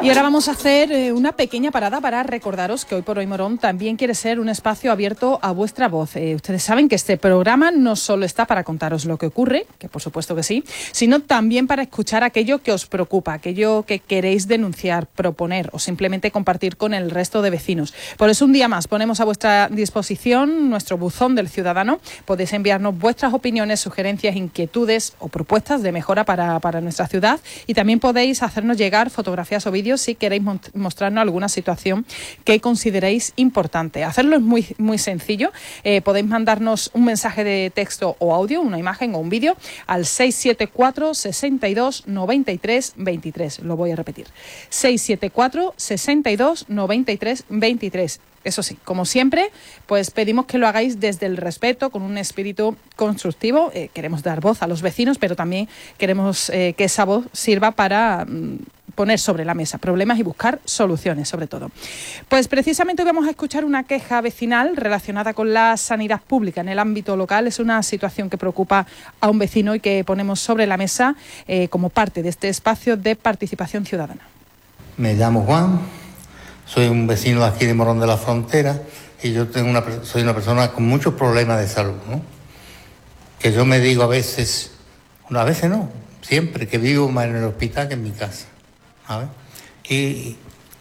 Y ahora vamos a hacer una pequeña parada para recordaros que Hoy por Hoy Morón también quiere ser un espacio abierto a vuestra voz. Ustedes saben que este programa no solo está para contaros lo que ocurre, que por supuesto que sí, sino también para escuchar aquello que os preocupa, aquello que queréis denunciar, proponer o simplemente compartir con el resto de vecinos. Por eso un día más ponemos a vuestra disposición nuestro buzón del ciudadano. Podéis enviarnos vuestras opiniones, sugerencias, inquietudes o propuestas de mejora para nuestra ciudad, y también podéis hacernos llegar fotografías o vídeos si queréis mostrarnos alguna situación que consideréis importante. Hacerlo es muy sencillo. Podéis mandarnos un mensaje de texto o audio, una imagen o un vídeo al 674 62 93 23. Lo voy a repetir. 674 62 93 23. Eso sí, como siempre, pues pedimos que lo hagáis desde el respeto, con un espíritu constructivo. Queremos dar voz a los vecinos, pero también queremos que esa voz sirva para poner sobre la mesa problemas y buscar soluciones, sobre todo. Pues precisamente hoy vamos a escuchar una queja vecinal relacionada con la sanidad pública en el ámbito local. Es una situación que preocupa a un vecino y que ponemos sobre la mesa como parte de este espacio de participación ciudadana. Me llamo Juan, soy un vecino de aquí de Morón de la Frontera y yo soy una persona con muchos problemas de salud, ¿no? Que yo me digo a veces no, siempre, que vivo más en el hospital que en mi casa. ¿Sabes? Y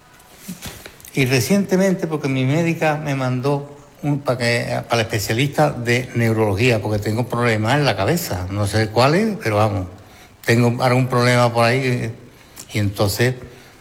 recientemente, porque mi médica me mandó para el especialista de neurología, porque tengo problemas en la cabeza, no sé cuál es, pero vamos, tengo algún problema por ahí, y entonces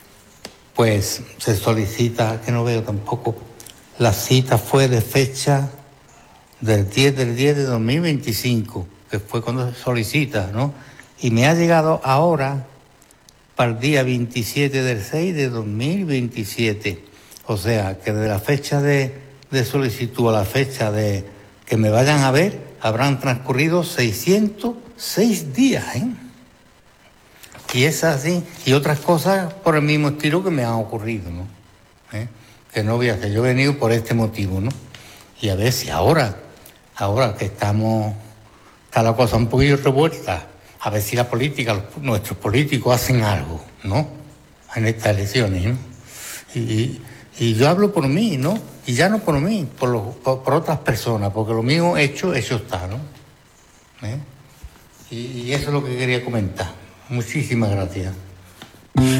pues se solicita, que no veo tampoco, la cita fue de fecha del 10 de 2025, que fue cuando se solicita, ¿no? Y me ha llegado ahora para el día 27 del 6 de 2027. O sea, que de la fecha de solicitud a la fecha de que me vayan a ver, habrán transcurrido 606 días, ¿eh? Y es así, y otras cosas por el mismo estilo que me han ocurrido, ¿no? Que no voy a hacer, yo he venido por este motivo, ¿no? Y a ver si ahora que está la cosa un poquillo revuelta, a ver si la política, nuestros políticos hacen algo, ¿no? En estas elecciones, ¿no? Y yo hablo por mí, ¿no? Y ya no por mí, por otras personas, porque lo mío hecho está, ¿no? Y eso es lo que quería comentar. Muchísimas gracias.